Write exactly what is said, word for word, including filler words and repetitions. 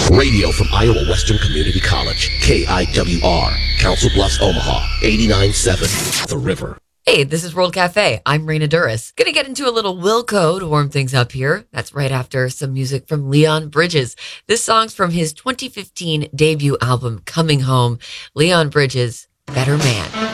Radio from Iowa Western Community College, K I W R, Council Bluffs, Omaha, eighty-nine point seven, The River. Hey, this is World Cafe. I'm Raina Duras. Gonna get into a little Wilco to warm things up here. That's right after some music from Leon Bridges. This song's from his twenty fifteen debut album, Coming Home. Leon Bridges, Better Man.